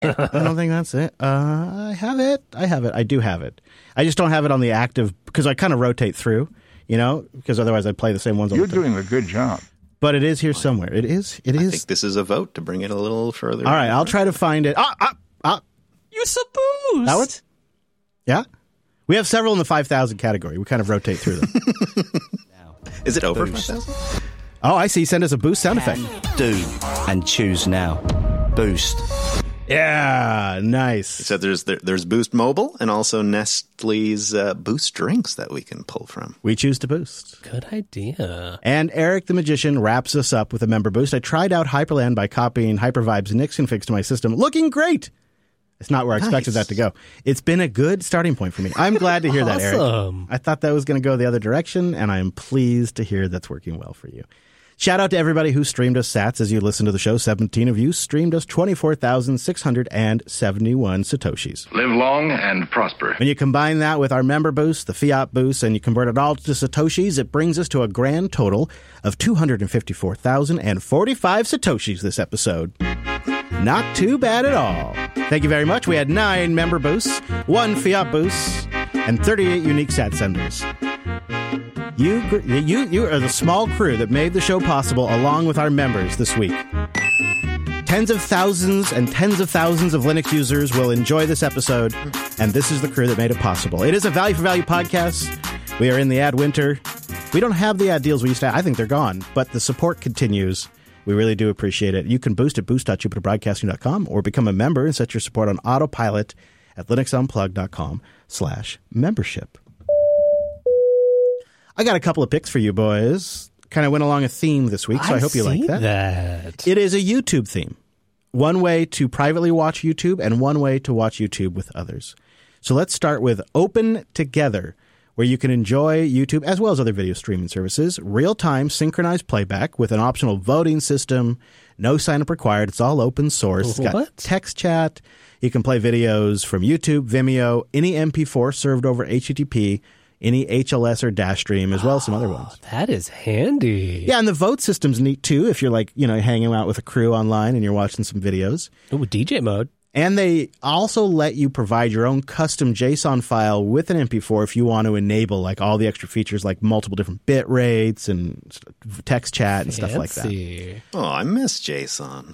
I don't think that's it. I have it. I do have it. I just don't have it on the active because I kind of rotate through, because otherwise I'd play the same ones all the time. You're doing a good job. But it is here somewhere. It is. I think this is a vote to bring it a little further. All right, I'll try to find it. You suppose. That one? Yeah? We have several in the 5,000 category. We kind of rotate through them. Is it over 5,000? Oh, I see. Send us a boost sound effect. Do and choose now. Boost. Yeah, nice. So there's Boost Mobile and also Nestle's Boost drinks that we can pull from. We choose to boost. Good idea. And Eric the Magician wraps us up with a member boost. I tried out Hyperland by copying Hypervibe's Nix config to my system. Looking great. It's not where I expected that to go. It's been a good starting point for me. I'm glad to hear that, Eric. I thought that was going to go the other direction, and I am pleased to hear that's working well for you. Shout out to everybody who streamed us sats as you listen to the show. 17 of you streamed us 24,671 Satoshis. Live long and prosper. When you combine that with our member boost, the fiat boost, and you convert it all to Satoshis, it brings us to a grand total of 254,045 Satoshis this episode. Not too bad at all. Thank you very much. We had 9 member boosts, 1 fiat boost, and 38 unique sat senders. You are the small crew that made the show possible along with our members this week. Tens of thousands and tens of thousands of Linux users will enjoy this episode, and this is the crew that made it possible. It is a value for value podcast. We are in the ad winter. We don't have the ad deals we used to have. I think they're gone, but the support continues. We really do appreciate it. You can boost at boost.jupiterbroadcasting.com or become a member and set your support on autopilot at linuxunplugged.com/membership. I got a couple of picks for you boys. Kind of went along a theme this week, so I hope you like that. It is a YouTube theme. One way to privately watch YouTube and one way to watch YouTube with others. So let's start with Open Together, where you can enjoy YouTube as well as other video streaming services, real-time synchronized playback with an optional voting system, no sign-up required. It's all open source. It's got text chat. You can play videos from YouTube, Vimeo, any MP4 served over HTTP, any HLS or Dash stream, as well as some other ones. That is handy. Yeah, and the vote system's neat, too, if you're hanging out with a crew online and you're watching some videos. Ooh, DJ mode. And they also let you provide your own custom JSON file with an MP4 if you want to enable all the extra features like multiple different bit rates and text chat and stuff like that. Oh, I miss JSON.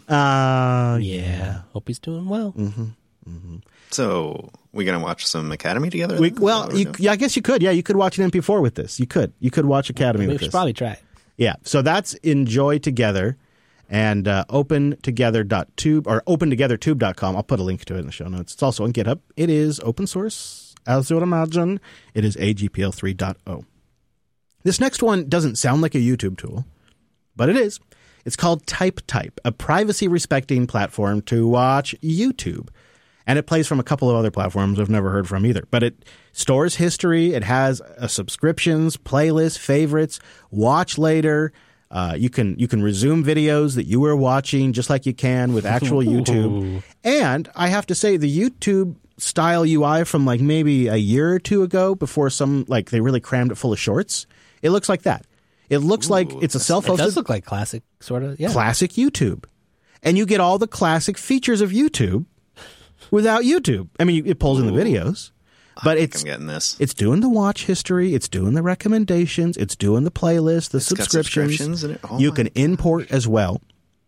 Yeah. Hope he's doing well. Mm-hmm. Mm-hmm. So we going to watch some Academy together? I guess you could. Yeah, you could watch an MP4 with this. You could watch Academy with this. We should probably try it. Yeah, so that's Enjoy Together. And OpenTogether.tube or OpenTogetherTube.com. I'll put a link to it in the show notes. It's also on GitHub. It is open source, as you would imagine. It is AGPL 3.0. This next one doesn't sound like a YouTube tool, but it is. It's called TypeType, a privacy-respecting platform to watch YouTube. And it plays from a couple of other platforms I've never heard from either. But it stores history. It has subscriptions, playlists, favorites, watch later. You can resume videos that you were watching just like you can with actual YouTube. And I have to say, the YouTube style UI from maybe a year or two ago, before they really crammed it full of shorts, it looks like that. It looks like it's a self-hosted. It does look like classic, sort of. Yeah. Classic YouTube. And you get all the classic features of YouTube without YouTube. I mean, it pulls in the videos. But I'm getting this. It's doing the watch history. It's doing the recommendations. It's doing the playlist, the subscriptions. In it. You can import as well.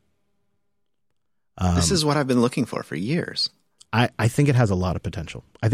This is what I've been looking for years. I think it has a lot of potential. Yeah,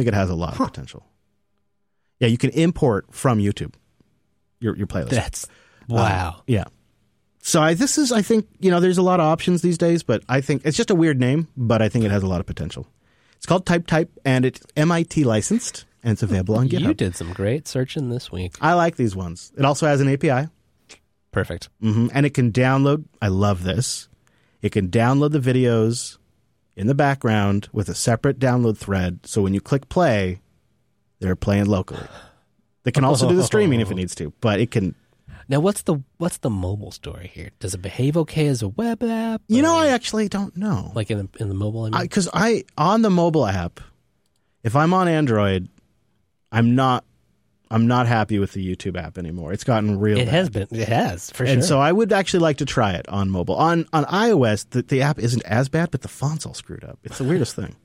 you can import from YouTube your playlist. That's wow. Yeah. So I think, there's a lot of options these days, but I think it's just a weird name, but I think it has a lot of potential. It's called TypeType, and it's MIT licensed, and it's available on GitHub. You did some great searching this week. I like these ones. It also has an API. Perfect. Mm-hmm. And it can download, I love this, it can download the videos in the background with a separate download thread, so when you click play, they're playing locally. They can also do the streaming if it needs to, but it can... Now, what's the mobile story here? Does it behave okay as a web app? I actually don't know. Like in the mobile? Because on the mobile app, if I'm on Android, I'm not I'm not happy with the YouTube app anymore. It's gotten real It bad. It has, for sure. And so I would actually like to try it on mobile. On iOS, the app isn't as bad, but the font's all screwed up. It's the weirdest thing.